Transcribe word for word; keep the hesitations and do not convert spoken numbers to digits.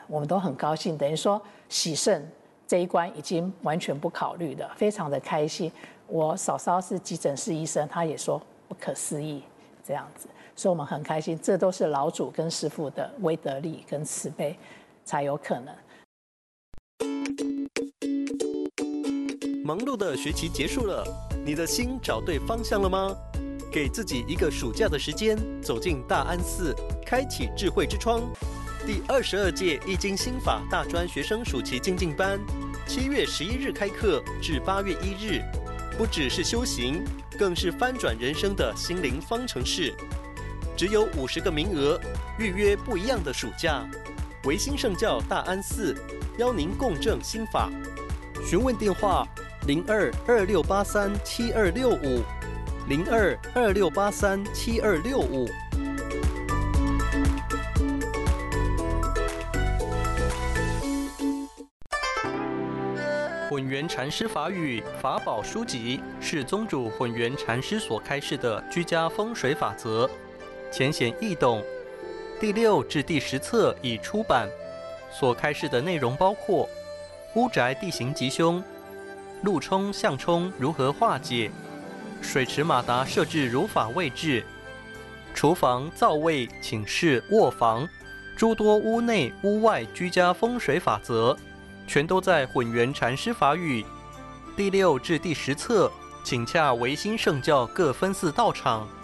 我们都很高兴，等于说洗肾这一关已经完全不考虑了，非常的开心。我嫂嫂是急诊室医生，她也说不可思议这样子，所以我们很开心，这都是老主跟师父的威德力跟慈悲才有可能。 忙碌的学期结束了，你的心找对方向了吗？给自己一个暑假的时间，走进大安寺，开启智慧之窗。第二十二届易经心法大专学生暑期精进班，七月十一日开课至八月一日，不只是修行，更是翻转人生的心灵方程式。只有五十个名额，预约不一样的暑假。维新圣教大安寺邀您共振心法，询问电话零二二六八三七二六五零二二六八三七二六五。混元禅师法语法宝书籍是宗主混元禅师所开示的居家风水法则，浅显易懂。第六至第十册已出版，所开示的内容包括屋宅地形吉凶、路冲向冲如何化解，水池马达设置如法位置，厨房、灶位、寝室、卧房诸多屋内屋外居家风水法则，全都在混元禅师法语。第六至第十册，请洽维新圣教各分寺道场。